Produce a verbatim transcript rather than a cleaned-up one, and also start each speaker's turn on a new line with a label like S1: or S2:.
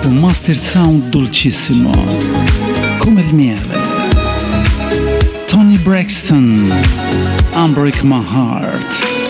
S1: un master sound dolcissimo, come il miele. Toni Braxton, Unbreak My Heart.